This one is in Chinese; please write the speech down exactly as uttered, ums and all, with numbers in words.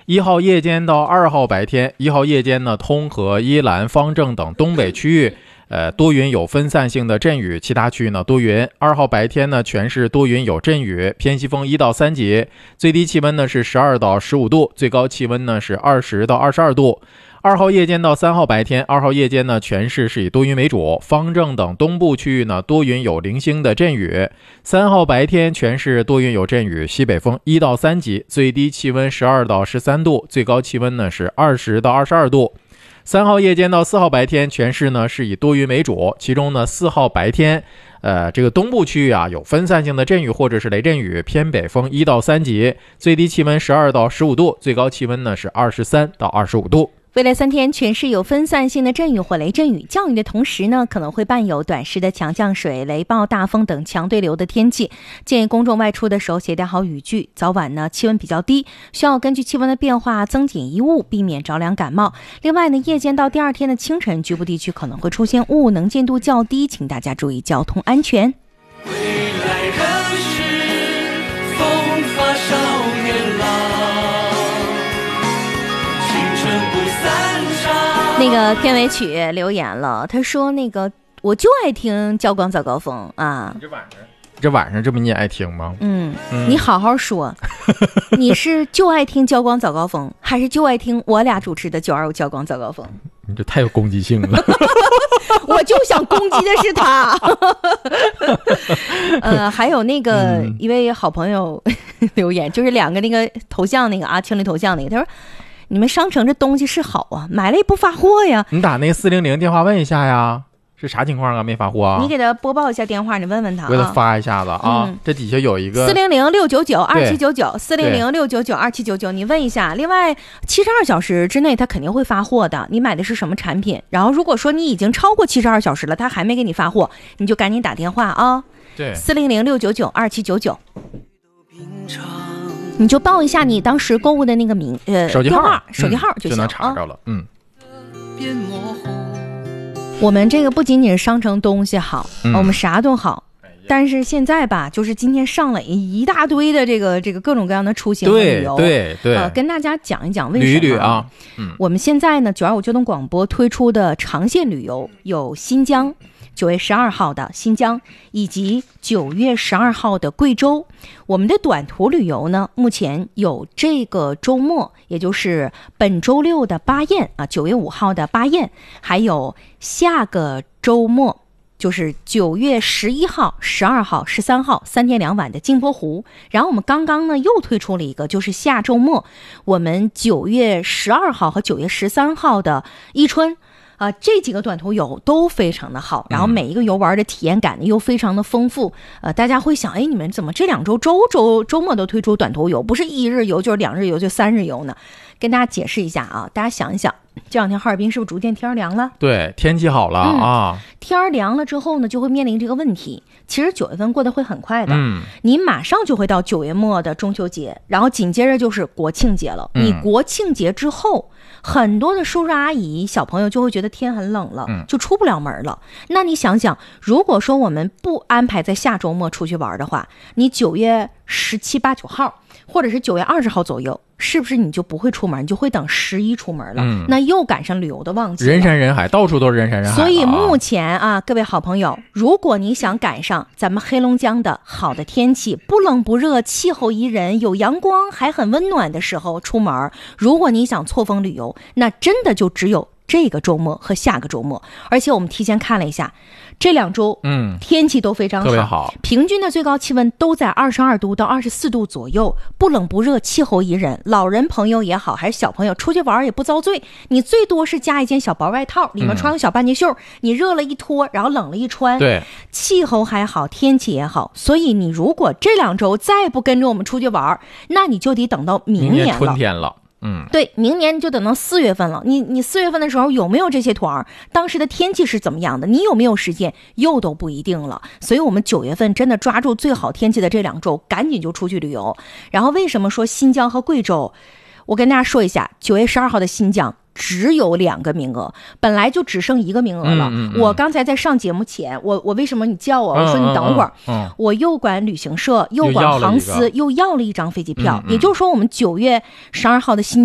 一号夜间到二号白天，一号夜间呢，通河、伊兰、方正等东北区域呃，多云有分散性的阵雨，其他区域呢多云。二号白天呢，全市多云有阵雨，偏西风一到三级，最低气温呢是十二到十五度，最高气温呢是二十到二十二度。二号夜间到三号白天，二号夜间呢，全市是以多云为主，方正等东部区域呢多云有零星的阵雨。三号白天全市多云有阵雨，西北风一到三级，最低气温十二到十三度，最高气温呢是二十到二十二度。三号夜间到四号白天，全市呢是以多云为主，其中呢四号白天，呃，这个东部区域啊有分散性的阵雨或者是雷阵雨，偏北风一到三级，最低气温十二到十五度，最高气温呢是二十三到二十五度。 未来三天，全市有分散性的阵雨或雷阵雨，降雨的同时呢，可能会伴有短时的强降水、雷暴、大风等强对流的天气。建议公众外出的时候携带好雨具。早晚呢，气温比较低，需要根据气温的变化增减衣物，避免着凉感冒。另外呢，夜间到第二天的清晨，局部地区可能会出现雾，能见度较低，请大家注意交通安全。 未来人是风发少年郎，青春不散场。 那个片尾曲留言了，他说那个我就爱听交广早高峰啊。 你这晚上这晚上这么你也爱听吗？ 嗯，嗯你好好说，你是就爱听交广早高峰，还是就爱听我俩主持的九二五交广早高峰？ 你这太有攻击性了。 我就想攻击的是他。呃，还有那个一位好朋友留言，就是两个那个头像那个啊，情侣头像那个，他说你们商城这东西是好啊，买了也不发货呀。 你打那个四零零电话问一下呀，是啥情况啊？没发货啊？ 你给他播报一下电话，你问问他、啊。 我给他发一下子啊，嗯、这底下有一个四零零六九九二七九九，四零零六九九二七九九，你问一下。另外，七十二小时之内他肯定会发货的。你买的是什么产品？然后如果说你已经超过七十二小时了，他还没给你发货，你就赶紧打电话啊。 对， 四零零六九九二七九九。你就报一下你当时购物的那个名呃手机号、 手机号就行、 嗯、就能查着了。啊、嗯。 我们这个不仅仅是商城东西好，嗯、我们啥都好。但是现在吧，就是今天上了一大堆的这个这个各种各样的出行和旅游， 对对对、 呃，跟大家讲一讲为什么旅旅啊。嗯， 我们现在呢，九二五交通广播推出的长线旅游有新疆。九月十二号的新疆，以及九月十二号的贵州。我们的短途旅游呢，目前有这个周末，也就是本周六的巴彦啊，九月五号的巴彦，还有下个周末，就是九月十一号、十二号、十三号三天两晚的镜泊湖。然后我们刚刚呢又推出了一个，就是下周末我们九月十二号和九月十三号的伊春。啊、呃，这几个短途游都非常的好，然后每一个游玩的体验感又非常的丰富。呃，大家会想，哎，你们怎么这两周周周周末都推出短途游，不是一日游就是两日游就三日游呢？跟大家解释一下啊，大家想一想，这两天哈尔滨是不是逐渐天凉了？ 对，天气好了、嗯、啊。 天凉了之后呢，就会面临这个问题。其实九月份过得会很快的， 嗯， 你马上就会到九月末的中秋节，然后紧接着就是国庆节了。 嗯、 你国庆节之后，很多的叔叔阿姨、小朋友就会觉得天很冷了， 嗯、 就出不了门了。那你想想，如果说我们不安排在下周末出去玩的话，你九月十七八九号，或者是九月二十号左右，是不是你就不会出门，你就会等十一出门了、 嗯、 那又赶上旅游的旺季了， 人山人海，到处都是人山人海。 所以目前啊，各位好朋友，如果你想赶上咱们黑龙江的好的天气，不冷不热，气候宜人，有阳光还很温暖的时候出门，如果你想错峰旅游，那真的就只有这个周末和下个周末。而且我们提前看了一下，这两周嗯天气都非常好， 特别好， 平均的最高气温都在二十二度到二十四度左右，不冷不热，气候宜人，老人朋友也好，还是小朋友出去玩也不遭罪。你最多是加一件小薄外套，里面穿个小半截袖、嗯、你热了一脱，然后冷了一穿。 对， 气候还好，天气也好，所以你如果这两周再不跟着我们出去玩，那你就得等到明年了， 明年春天了。嗯， 对，明年就等到四月份了。你你四月份的时候有没有这些团？当时的天气是怎么样的？你有没有时间？又都不一定了。所以我们九月份真的抓住最好天气的这两周，赶紧就出去旅游。然后为什么说新疆和贵州？我跟大家说一下，九月十二号的新疆只有两个名额，本来就只剩一个名额了。 嗯嗯嗯、 我刚才在上节目前，我我为什么你叫我？我说你等会儿。 嗯嗯嗯、 我又管旅行社，又管航司，又要了一张飞机票。 嗯嗯、 也就是说，我们九月十二号的新